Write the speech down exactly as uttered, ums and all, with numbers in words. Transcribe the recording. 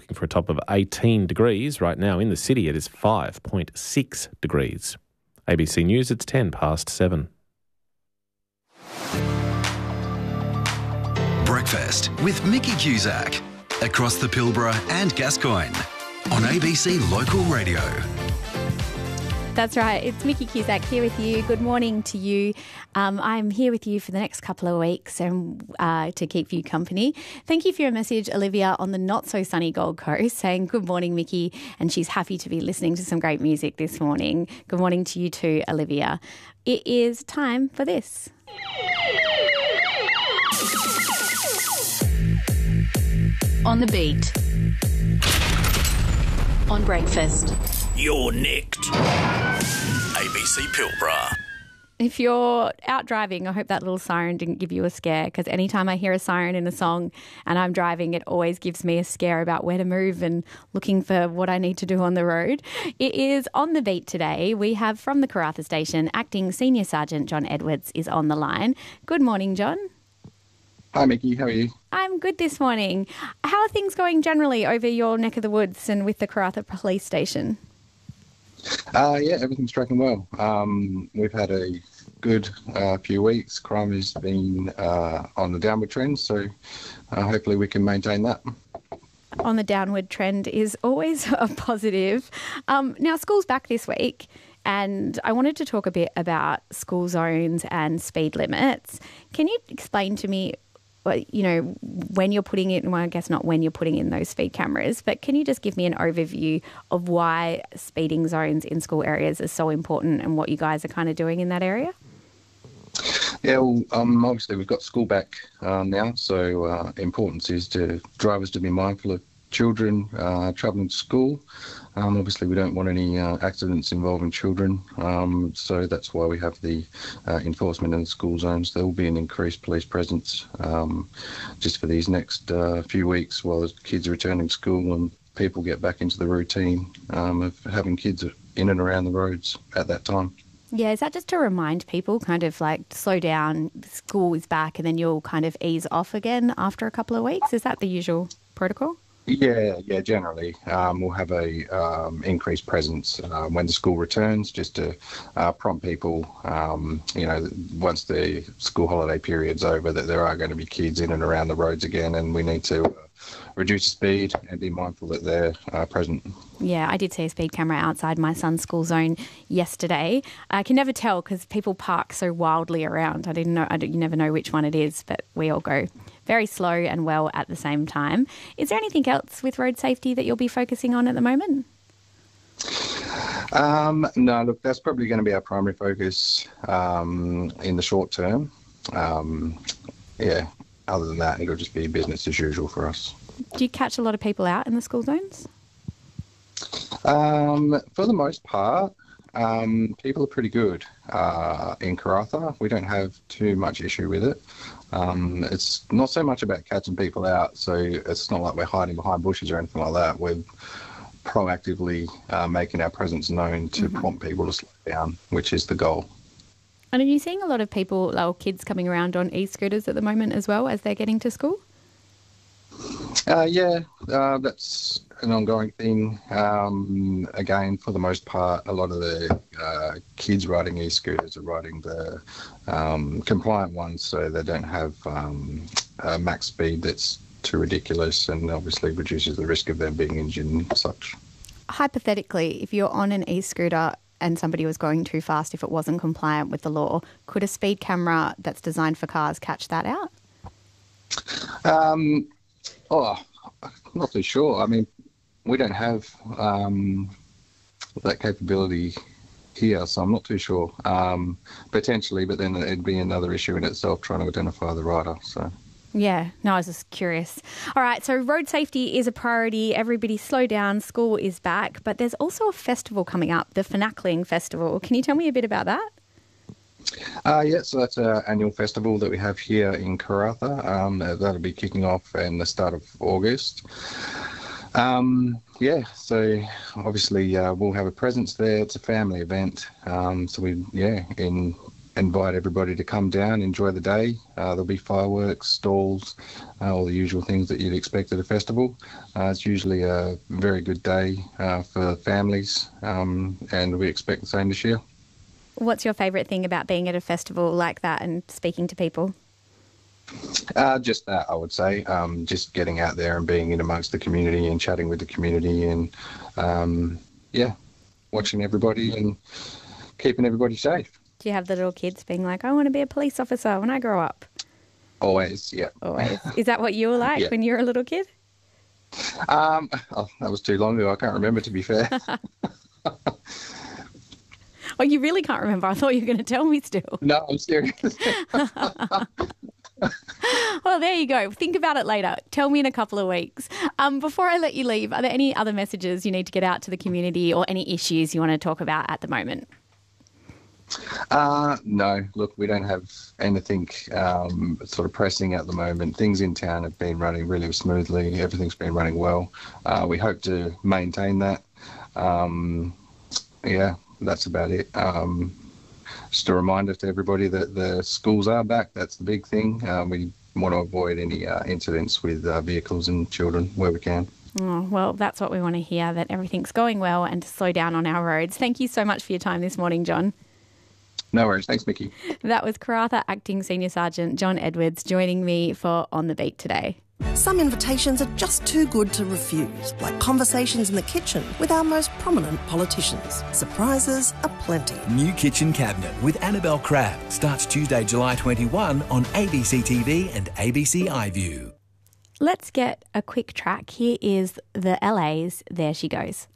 looking for a top of eighteen degrees. Right now in the city it is five point six degrees. A B C News, it's ten past seven. Breakfast with Mickey Cusack across the Pilbara and Gascoyne on A B C Local Radio. That's right. It's Mickey Cusack here with you. Good morning to you. Um, I'm here with you for the next couple of weeks and uh, to keep you company. Thank you for your message, Olivia, on the not-so-sunny Gold Coast, saying good morning, Mickey, and she's happy to be listening to some great music this morning. Good morning to you too, Olivia. It is time for this. On the beat. On breakfast. You're nicked. A B C Pilbara. If you're out driving, I hope that little siren didn't give you a scare, because anytime I hear a siren in a song and I'm driving, it always gives me a scare about where to move and looking for what I need to do on the road. It is On the Beat today. We have from the Karratha Station, Acting Senior Sergeant John Edwards is on the line. Good morning, John. Hi, Mickey. How are you? I'm good this morning. How are things going generally over your neck of the woods and with the Karratha Police Station? Uh, yeah, everything's tracking well. Um, we've had a good uh, few weeks. Crime has been uh, on the downward trend, so uh, hopefully we can maintain that. On the downward trend is always a positive. Um, now, school's back this week, and I wanted to talk a bit about school zones and speed limits. Can you explain to me, you know, when you're putting in, well, I guess not when you're putting in those speed cameras, but can you just give me an overview of why speeding zones in school areas are so important and what you guys are kind of doing in that area? Yeah, well, um, obviously we've got school back uh, now, so uh, importance is to drivers to be mindful of children uh, travelling to school. Um, obviously, we don't want any uh, accidents involving children, um, so that's why we have the uh, enforcement in the school zones. There will be an increased police presence um, just for these next uh, few weeks while the kids are returning to school and people get back into the routine um, of having kids in and around the roads at that time. Yeah, is that just to remind people, kind of like slow down, school is back, and then you'll kind of ease off again after a couple of weeks? Is that the usual protocol? Yeah, yeah. Generally, um, we'll have a um, increased presence uh, when the school returns, just to uh, prompt people. Um, you know, once the school holiday period's over, that there are going to be kids in and around the roads again, and we need to uh, reduce the speed and be mindful that they're uh, present. Yeah, I did see a speed camera outside my son's school zone yesterday. I can never tell because people park so wildly around. I didn't know. I don't, you never know which one it is, but we all go very slow and well at the same time. Is there anything else with road safety that you'll be focusing on at the moment? Um, no, look, that's probably going to be our primary focus um, in the short term. Um, yeah, other than that, it'll just be business as usual for us. Do you catch a lot of people out in the school zones? Um, for the most part, um, people are pretty good uh, in Karratha. We don't have too much issue with it. Um, it's not so much about catching people out, so it's not like we're hiding behind bushes or anything like that. We're proactively uh, making our presence known to mm-hmm. prompt people to slow down, which is the goal. And are you seeing a lot of people, or kids coming around on e-scooters at the moment as well as they're getting to school? Uh, yeah, uh, that's an ongoing thing. Um, again, for the most part, a lot of the uh, kids riding e-scooters are riding the um, compliant ones, so they don't have um, a max speed that's too ridiculous and obviously reduces the risk of them being injured and such. Hypothetically, if you're on an e-scooter and somebody was going too fast, if it wasn't compliant with the law, could a speed camera that's designed for cars catch that out? Um, oh, I'm not too sure. I mean, we don't have um, that capability here, so I'm not too sure. Um, potentially, but then it'd be another issue in itself trying to identify the rider. So. Yeah, no, I was just curious. All right, so road safety is a priority. Everybody slow down. School is back. But there's also a festival coming up, the Fenacling Festival. Can you tell me a bit about that? Uh, yeah, so that's an annual festival that we have here in Karratha. Um, that'll be kicking off in the start of August. Um, yeah, so obviously uh, we'll have a presence there. It's a family event. Um, so we, yeah, in invite everybody to come down, enjoy the day. Uh, there'll be fireworks, stalls, uh, all the usual things that you'd expect at a festival. Uh, it's usually a very good day uh, for families, um, and we expect the same this year. What's your favourite thing about being at a festival like that and speaking to people? Uh, just that, I would say. Um, just getting out there and being in amongst the community and chatting with the community and, um, yeah, watching everybody and keeping everybody safe. Do you have the little kids being like, I want to be a police officer when I grow up? Always, yeah. Always. Is that what you were like Yeah. when you were a little kid? Um, oh, that was too long ago. I can't remember, to be fair. Oh, you really can't remember? I thought you were going to tell me still. No, I'm serious. Well, there you go. Think about it later. Tell me in a couple of weeks. Um, before I let you leave, are there any other messages you need to get out to the community or any issues you want to talk about at the moment? Uh, no, look, we don't have anything um, sort of pressing at the moment. Things in town have been running really smoothly. Everything's been running well. Uh, we hope to maintain that. Um, yeah, that's about it. Um, just a reminder to everybody that the schools are back. That's the big thing. Uh, we want to avoid any uh, incidents with uh, vehicles and children where we can. Oh, well, that's what we want to hear, that everything's going well and to slow down on our roads. Thank you so much for your time this morning, John. No worries. Thanks, Mickey. That was Karratha Acting Senior Sergeant John Edwards joining me for On the Beat today. Some invitations are just too good to refuse, like conversations in the kitchen with our most prominent politicians. Surprises aplenty. New Kitchen Cabinet with Annabelle Crabb starts Tuesday, July twenty-first on A B C T V and A B C iView. Let's get a quick track. Here is the L A's There She Goes.